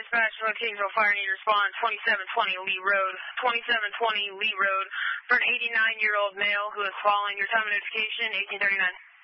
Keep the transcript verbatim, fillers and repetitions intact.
dispatch, Kingsville Fire need response, twenty-seven twenty Lee Road, twenty-seven twenty Lee Road, for an eighty-nine-year-old male who is falling. Your time of notification, eighteen thirty-nine.